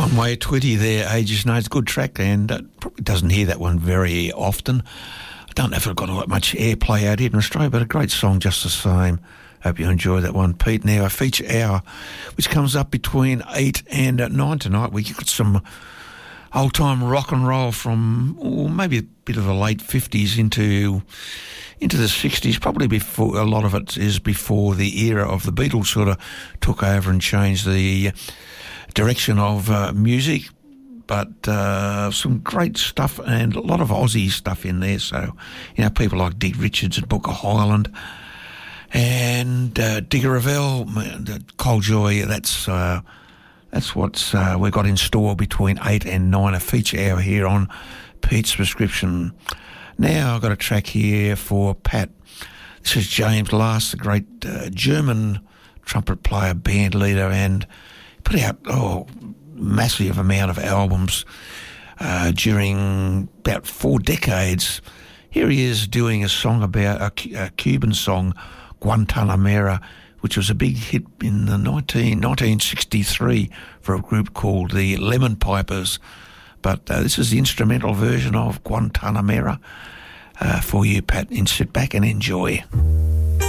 Conway Twitty there, Ages No. It's a good track, and probably doesn't hear that one very often. I don't know if it got much airplay out here in Australia, but a great song just the same. Hope you enjoy that one, Pete. Now, a feature hour, which comes up between 8 and 9 tonight. We got some old-time rock and roll from maybe a bit of the late 50s into the 60s. Probably before, a lot of it is before the era of the Beatles sort of took over and changed the direction of music. But some great stuff and a lot of Aussie stuff in there. So, people like Dick Richards and Booker Highland and Digger Revell, Cold Joy. That's what's we've got in store between 8 and 9, a feature hour here on Pete's Prescription. Now I've got a track here for Pat. This is James Last, the great German trumpet player, band leader, and put out massive amount of albums during about 4 decades. Here he is doing a song about a Cuban song, Guantanamera, which was a big hit in the 1963 for a group called the Lemon Pipers. But this is the instrumental version of Guantanamera for you, Pat, and sit back and enjoy.